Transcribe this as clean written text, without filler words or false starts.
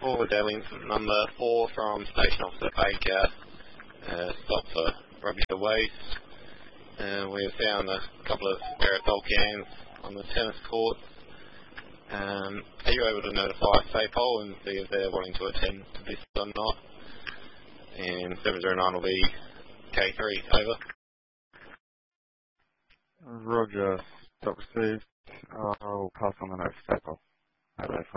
Forward Darling, number 4 from Station Officer Baker, stop for rubbish or waste. We have found a couple of aerosol cans on the tennis court. Are you able to notify SAPOL and see if they're wanting to attend to this or not? And 709 will be K3, over. Roger, stop received. I'll pass on the note to SAPOL.